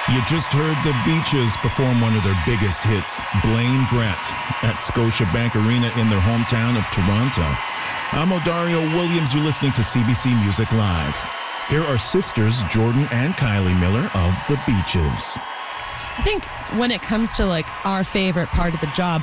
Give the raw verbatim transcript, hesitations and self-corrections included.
You just heard the Beaches perform one of their biggest hits, Blame Brett, at Scotiabank Arena in their hometown of Toronto. I'm Odario Williams. You're listening to C B C Music Live. Here are sisters Jordan and Kylie Miller of the Beaches. I think when it comes to like our favorite part of the job,